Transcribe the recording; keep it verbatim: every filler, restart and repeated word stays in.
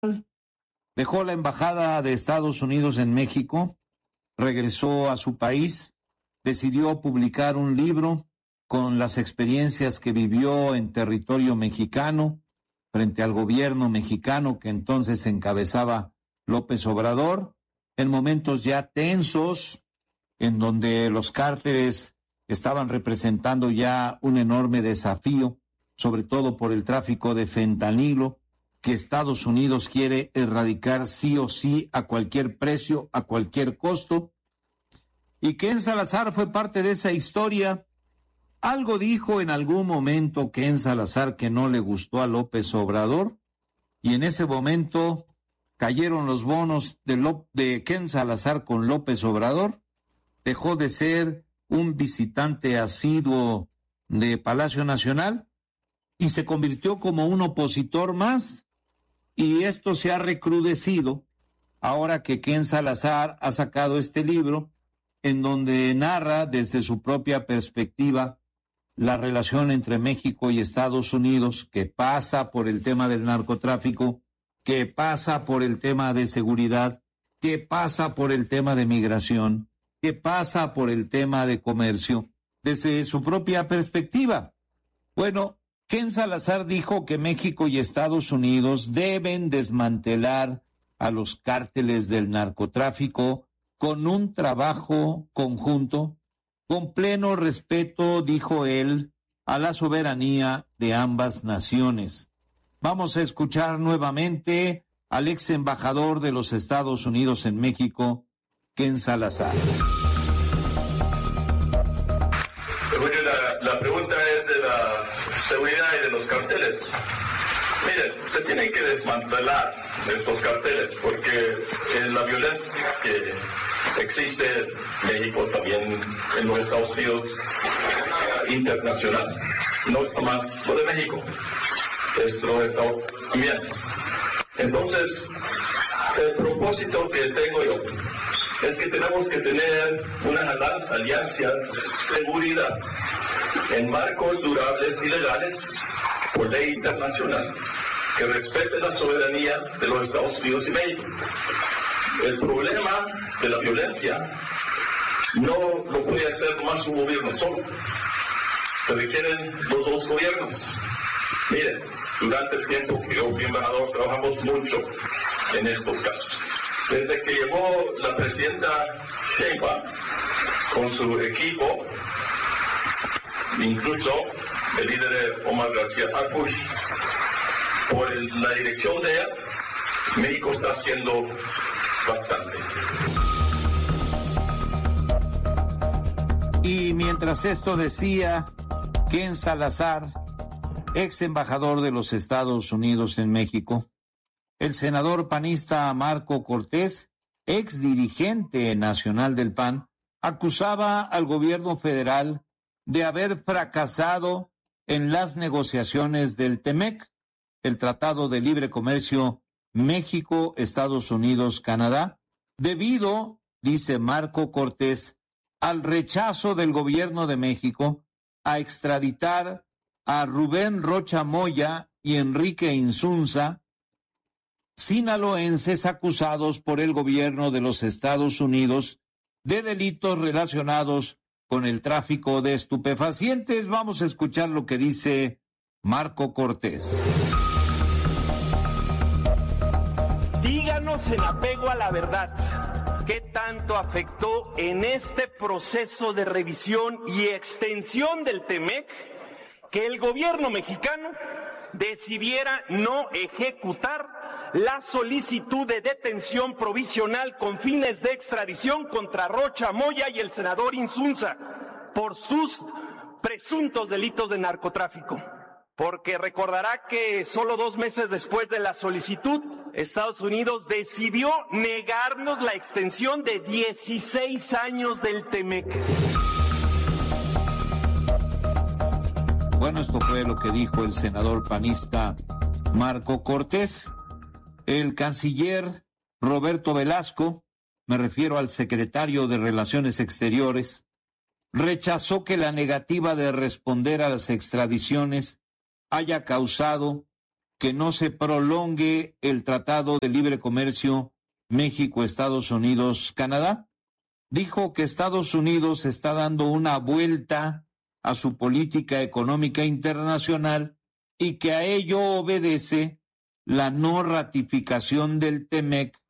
Dejó la embajada de Estados Unidos en México, regresó a su país, decidió publicar un libro con las experiencias que vivió en territorio mexicano frente al gobierno mexicano que entonces encabezaba López Obrador, en momentos ya tensos, en donde los cárteles estaban representando ya un enorme desafío, sobre todo por el tráfico de fentanilo, que Estados Unidos quiere erradicar sí o sí a cualquier precio, a cualquier costo. Y Ken Salazar fue parte de esa historia. Algo dijo en algún momento Ken Salazar que no le gustó a López Obrador, y en ese momento cayeron los bonos de, Lop- de Ken Salazar con López Obrador. Dejó de ser un visitante asiduo de Palacio Nacional y se convirtió como un opositor más. Y esto se ha recrudecido ahora que Ken Salazar ha sacado este libro en donde narra desde su propia perspectiva la relación entre México y Estados Unidos, que pasa por el tema del narcotráfico, que pasa por el tema de seguridad, que pasa por el tema de migración, que pasa por el tema de comercio, desde su propia perspectiva. Bueno, Ken Salazar dijo que México y Estados Unidos deben desmantelar a los cárteles del narcotráfico con un trabajo conjunto, con pleno respeto, dijo él, a la soberanía de ambas naciones. Vamos a escuchar nuevamente al ex embajador de los Estados Unidos en México, Ken Salazar. La, la pregunta es de la seguridad y de los carteles. Miren, se tienen que desmantelar estos carteles porque en la violencia que existe en México, también en los Estados Unidos, internacional, no es más lo de México, es lo de Estados Unidos también. Entonces, el propósito que tengo yo es que tenemos que tener unas alianzas de seguridad en marcos durables y legales por ley internacional que respeten la soberanía de los Estados Unidos y México. El problema de la violencia no lo puede hacer más un gobierno solo. Se requieren los dos gobiernos. Miren, durante el tiempo que yo fui embajador trabajamos mucho en estos casos. Desde que llegó la presidenta Sheinbaum con su equipo, incluso el líder Omar García Harfuch, por el, la dirección de él, México está haciendo bastante. Y mientras esto decía Ken Salazar, ex embajador de los Estados Unidos en México, el senador panista Marco Cortés, ex dirigente nacional del P A N, acusaba al gobierno federal de haber fracasado en las negociaciones del TEMEC, el Tratado de Libre Comercio México, Estados Unidos, Canadá, debido, dice Marco Cortés, al rechazo del gobierno de México a extraditar a Rubén Rocha Moya y Enrique Insunza, sinaloenses acusados por el gobierno de los Estados Unidos de delitos relacionados con el tráfico de estupefacientes. Vamos a escuchar lo que dice Marco Cortés. Díganos en apego a la verdad, ¿qué tanto afectó en este proceso de revisión y extensión del TEMEC que el gobierno mexicano decidiera no ejecutar la solicitud de detención provisional con fines de extradición contra Rocha Moya y el senador Insunza por sus presuntos delitos de narcotráfico? Porque recordará que solo dos meses después de la solicitud, Estados Unidos decidió negarnos la extensión de dieciséis años del TEMEC. Bueno, esto fue lo que dijo el senador panista Marco Cortés. El canciller Roberto Velasco, me refiero al secretario de Relaciones Exteriores, rechazó que la negativa de responder a las extradiciones haya causado que no se prolongue el Tratado de Libre Comercio México, Estados Unidos, Canadá. Dijo que Estados Unidos está dando una vuelta a su política económica internacional y que a ello obedece la no ratificación del T M E C